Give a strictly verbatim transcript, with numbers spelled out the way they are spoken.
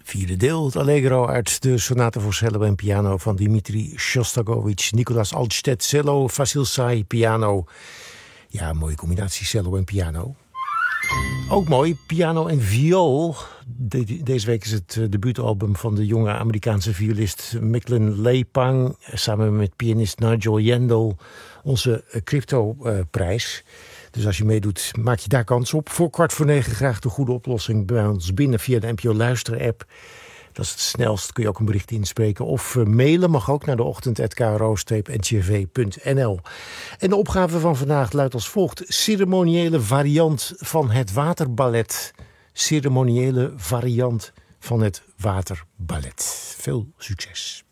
Vierde deel, het Allegro uit de sonate voor cello en piano van Dmitri Shostakovich, Nicolas Altstedt cello, Vasil Say piano. Ja, mooie combinatie cello en piano. Ook mooi, piano en viool. De, deze week is het debuutalbum van de jonge Amerikaanse violist Micklin Leipang, samen met pianist Nigel Yandel, onze Crypto-prijs. Dus als je meedoet, maak je daar kans op. Voor kwart voor negen graag de goede oplossing bij ons binnen via de N P O Luister-app. Dat is het snelst, kun je ook een bericht inspreken. Of uh, mailen mag ook naar de ochtend at k r o n t v punt n l. En de opgave van vandaag luidt als volgt: ceremoniële variant van het waterballet. Ceremoniële variant van het waterballet. Veel succes.